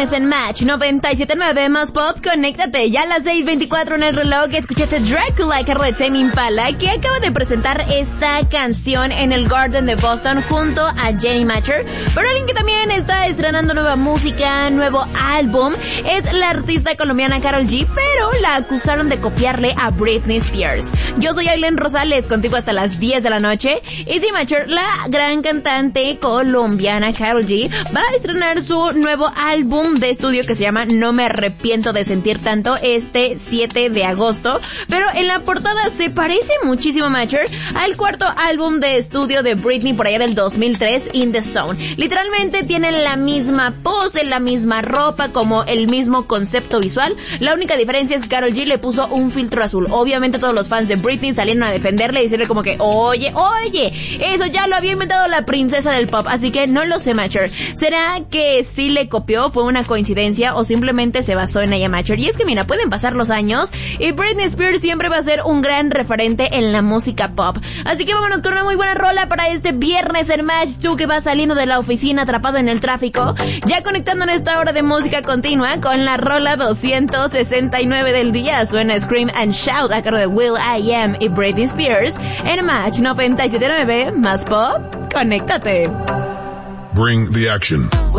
viernes en Match 97.9 más pop, conéctate ya a las 6:24 en el reloj. Escuchaste Dracula, carro de Tame Impala, que acaba de presentar esta canción en el Garden de Boston junto a Jenny Matcher. Pero alguien que también está estrenando nueva música, nuevo álbum, es la artista colombiana Karol G, pero la acusaron de copiarle a Britney Spears. Yo soy Aileen Rosales, contigo hasta las 10 de la noche. Y sí, Matcher, la gran cantante colombiana Karol G, va a estrenar su nuevo álbum de estudio que se llama No me arrepiento de sentir tanto este 7 de agosto, pero en la portada se parece muchísimo, Matcher, al cuarto álbum de estudio de Britney por allá del 2003, In the Zone. Literalmente tienen la misma pose, la misma ropa, como el mismo concepto visual. La única diferencia es que Karol G le puso un filtro azul. Obviamente todos los fans de Britney salieron a defenderle y decirle como que oye, eso ya lo había inventado la princesa del pop, así que no lo sé, Matcher. ¿Será que sí le copió, fue una coincidencia o simplemente se basó en ella, Matcher? Y es que mira, pueden pasar los años y Britney Spears siempre va a ser un gran referente en la música pop. Así que vámonos con una muy buena rola para este viernes en Match. Tú que vas saliendo de la oficina atrapado en el tráfico, ya conectando en esta hora de música continua con la rola 269 del día. Suena Scream and Shout a cargo de will.i.am y Britney Spears en Match 97.9 más pop. Conéctate. Bring the action.